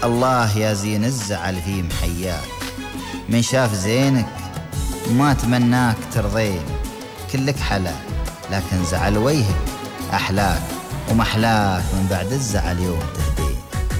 الله يا زين الزعل في محياك، من شاف زينك ما تمناك ترضين، كلك حلا لكن زعل وجهك أحلاك، ومحلاك من بعد الزعل يوم تهدين.